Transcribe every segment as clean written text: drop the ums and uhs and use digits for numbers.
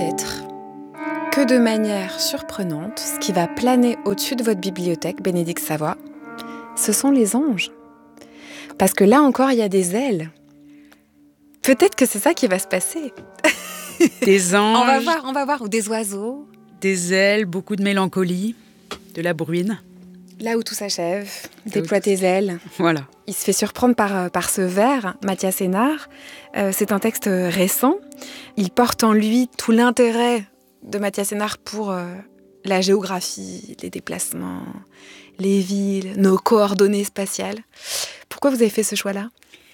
peut-être que de manière surprenante, ce qui va planer au-dessus de votre bibliothèque, Bénédicte Savoie, ce sont les anges. Parce que là encore, il y a des ailes. Peut-être que c'est ça qui va se passer. Des anges. On va voir. Ou des oiseaux. Des ailes, beaucoup de mélancolie, de la bruine. Là où tout s'achève, déploie tes ailes. Voilà. Il se fait surprendre par ce vers, Mathias Hénard. C'est un texte récent. Il porte en lui tout l'intérêt de Mathias Hénard pour la géographie, les déplacements, les villes, nos coordonnées spatiales. Pourquoi vous avez fait ce choix-là ?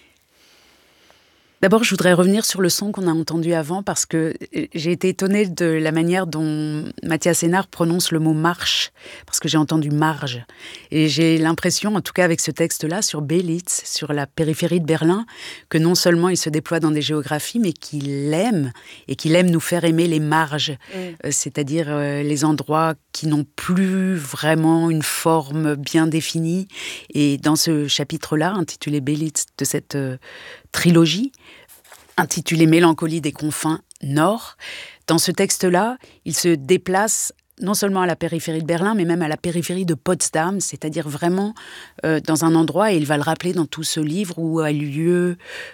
D'abord, je voudrais revenir sur le son qu'on a entendu avant parce que j'ai été étonnée de la manière dont Mathias Hénard prononce le mot marche, parce que j'ai entendu marge. Et j'ai l'impression, en tout cas avec ce texte-là, sur Belitz, sur la périphérie de Berlin, que non seulement il se déploie dans des géographies, mais qu'il aime, et qu'il aime nous faire aimer les marges, c'est-à-dire les endroits qui n'ont plus vraiment une forme bien définie. Et dans ce chapitre-là, intitulé Belitz, de cette trilogie, intitulée Mélancolie des confins nord. Dans ce texte-là, il se déplace non seulement à la périphérie de Berlin, mais même à la périphérie de Potsdam, c'est-à-dire vraiment dans un endroit, et il va le rappeler dans tout ce livre, où ont eu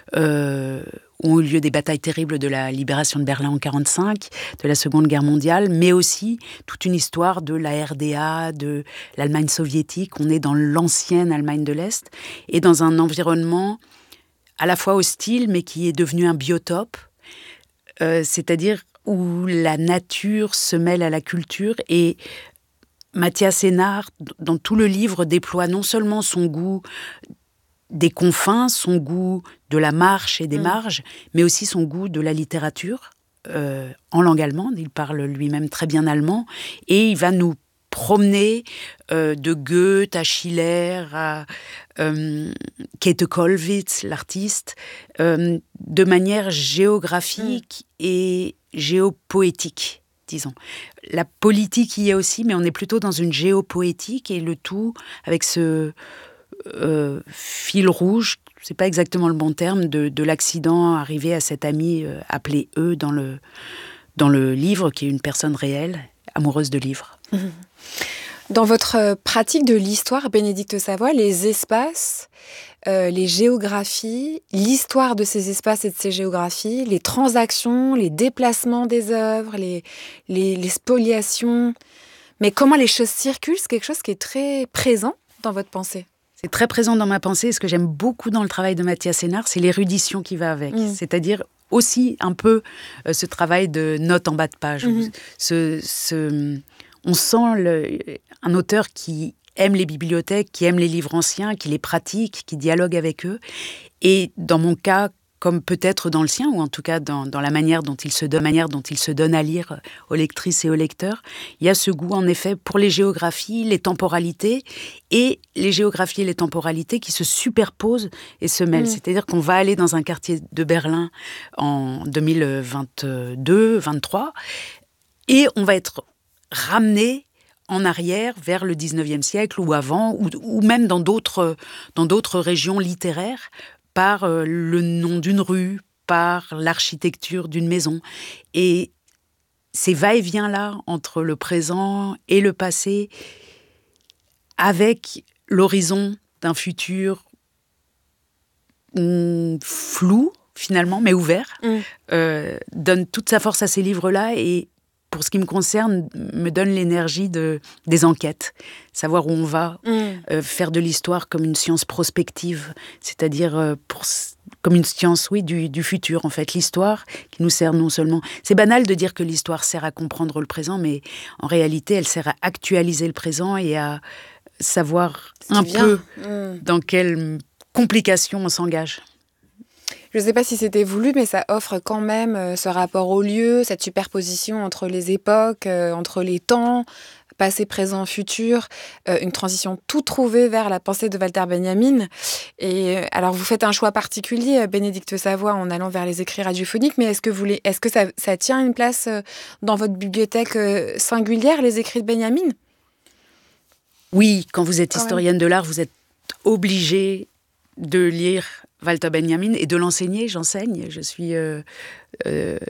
lieu des batailles terribles de la libération de Berlin en 1945, de la Seconde Guerre mondiale, mais aussi toute une histoire de la RDA, de l'Allemagne soviétique. On est dans l'ancienne Allemagne de l'Est, et dans un environnement à la fois hostile, mais qui est devenu un biotope, c'est-à-dire où la nature se mêle à la culture. Et Mathias Hénard, dans tout le livre, déploie non seulement son goût des confins, son goût de la marche et des marges, mais aussi son goût de la littérature, en langue allemande. Il parle lui-même très bien allemand, et il va nous promener de Goethe à Schiller à Käthe Kollwitz, l'artiste, de manière géographique et géopoétique, disons. La politique y est aussi, mais on est plutôt dans une géopoétique, et le tout avec ce fil rouge, c'est pas exactement le bon terme, de l'accident arrivé à cet ami appelé E dans le livre, qui est une personne réelle, amoureuse de livres. Dans votre pratique de l'histoire, Bénédicte Savoie, les espaces, les géographies, l'histoire de ces espaces et de ces géographies, les transactions, les déplacements des œuvres, les spoliations, mais comment les choses circulent, c'est quelque chose qui est très présent dans votre pensée. C'est très présent dans ma pensée. Ce que j'aime beaucoup dans le travail de Mathias Hénard, c'est l'érudition qui va avec. C'est-à-dire aussi un peu ce travail de notes en bas de page. On sent un auteur qui aime les bibliothèques, qui aime les livres anciens, qui les pratique, qui dialogue avec eux. Et dans mon cas, comme peut-être dans le sien, ou en tout cas dans la manière dont il se donne à lire aux lectrices et aux lecteurs, il y a ce goût en effet pour les géographies, les temporalités, et les géographies et les temporalités qui se superposent et se mêlent. C'est-à-dire qu'on va aller dans un quartier de Berlin en 2022-23, et on va être ramené en arrière vers le 19e siècle ou avant, ou même dans d'autres régions littéraires, par le nom d'une rue, par l'architecture d'une maison. Et ces va-et-vient-là entre le présent et le passé, avec l'horizon d'un futur flou, finalement, mais ouvert, donne toute sa force à ces livres-là, et pour ce qui me concerne, me donne l'énergie des enquêtes. Savoir où on va, faire de l'histoire comme une science prospective, c'est-à-dire comme une science, du futur, en fait. L'histoire qui nous sert non seulement... C'est banal de dire que l'histoire sert à comprendre le présent, mais en réalité, elle sert à actualiser le présent et à savoir un peu dans quelle complication on s'engage. Je ne sais pas si c'était voulu, mais ça offre quand même ce rapport au lieu, cette superposition entre les époques, entre les temps, passé, présent, futur, une transition toute trouvée vers la pensée de Walter Benjamin. Et alors, vous faites un choix particulier, Bénédicte Savoie, en allant vers les écrits radiophoniques, mais est-ce que ça tient une place dans votre bibliothèque singulière, les écrits de Benjamin ? Oui, quand vous êtes historienne de l'art, vous êtes obligée de lire Walter Benjamin et de l'enseigner. J'enseigne, je suis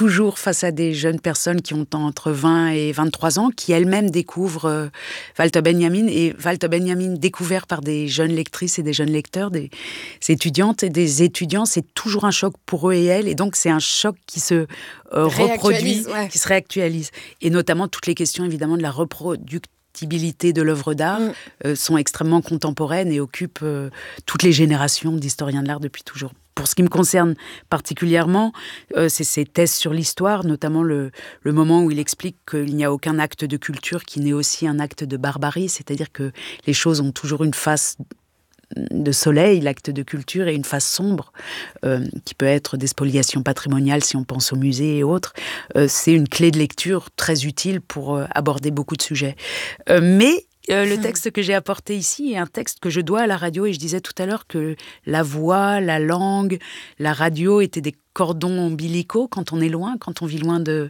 toujours face à des jeunes personnes qui ont entre 20 et 23 ans, qui elles-mêmes découvrent Walter Benjamin, et Walter Benjamin découvert par des jeunes lectrices et des jeunes lecteurs, des étudiantes et des étudiants, c'est toujours un choc pour eux et elles, et donc c'est un choc qui se reproduit, qui se réactualise. Et notamment toutes les questions évidemment de la reproductibilité de l'œuvre d'art sont extrêmement contemporaines et occupent toutes les générations d'historiens de l'art depuis toujours. Pour ce qui me concerne particulièrement, c'est ses thèses sur l'histoire, notamment le moment où il explique qu'il n'y a aucun acte de culture qui n'est aussi un acte de barbarie, c'est-à-dire que les choses ont toujours une face de soleil, l'acte de culture, et une face sombre, qui peut être des spoliations patrimoniales si on pense aux musées et autres. C'est une clé de lecture très utile pour aborder beaucoup de sujets. Mais le texte que j'ai apporté ici est un texte que je dois à la radio, et je disais tout à l'heure que la voix, la langue, la radio étaient des cordons ombilicaux quand on est loin, quand on vit loin de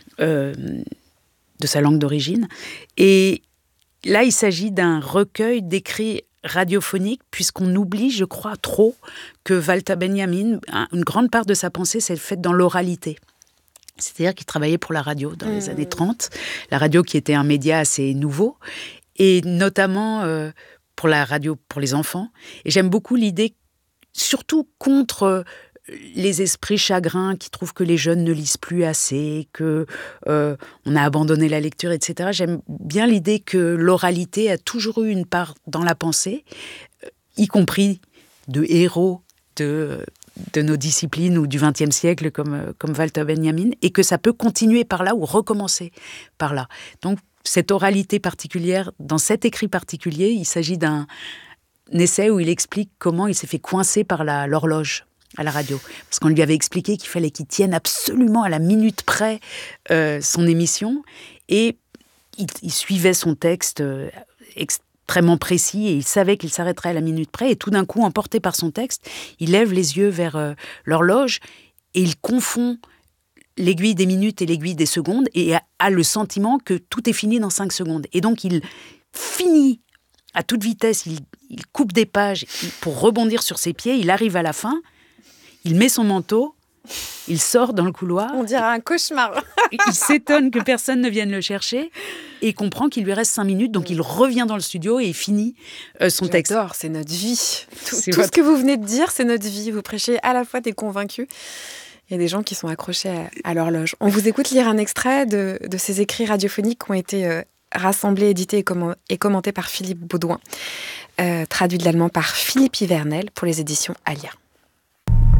sa langue d'origine. Et là, il s'agit d'un recueil d'écrits radiophonique, puisqu'on oublie, je crois, trop que Walter Benjamin, une grande part de sa pensée s'est faite dans l'oralité. C'est-à-dire qu'il travaillait pour la radio dans les années 30, la radio qui était un média assez nouveau, et notamment pour la radio pour les enfants. Et j'aime beaucoup l'idée, surtout contre les esprits chagrins qui trouvent que les jeunes ne lisent plus assez, que on a abandonné la lecture, etc. J'aime bien l'idée que l'oralité a toujours eu une part dans la pensée, y compris de héros de nos disciplines ou du XXe siècle comme Walter Benjamin, et que ça peut continuer par là ou recommencer par là. Donc cette oralité particulière, dans cet écrit particulier, il s'agit d'un essai où il explique comment il s'est fait coincer par l'horloge à la radio, parce qu'on lui avait expliqué qu'il fallait qu'il tienne absolument à la minute près son émission, et il suivait son texte extrêmement précis, et il savait qu'il s'arrêterait à la minute près, et tout d'un coup, emporté par son texte, il lève les yeux vers l'horloge, et il confond l'aiguille des minutes et l'aiguille des secondes, et a le sentiment que tout est fini dans 5 secondes. Et donc, il finit à toute vitesse, il coupe des pages pour rebondir sur ses pieds, il arrive à la fin, il met son manteau, il sort dans le couloir. On dirait un cauchemar. Il s'étonne que personne ne vienne le chercher et comprend qu'il lui reste 5 minutes. Donc, il revient dans le studio et il finit son texte. J'adore, c'est notre vie. Tout ce que vous venez de dire, c'est notre vie. Vous prêchez à la fois des convaincus. Il y a des gens qui sont accrochés à l'horloge. On vous écoute lire un extrait de ces écrits radiophoniques qui ont été rassemblés, édités et commentés par Philippe Baudouin, traduit de l'allemand par Philippe Ivernel pour les éditions Alia.